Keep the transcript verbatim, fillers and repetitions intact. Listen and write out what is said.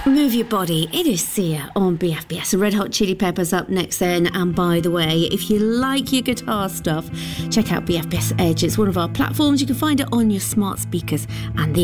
Move your body. It is Sia on B F B S. Red Hot Chili Peppers up next then. And by the way, if you like your guitar stuff, check out B F B S Edge. It's one of our platforms. You can find it on your smart speakers and the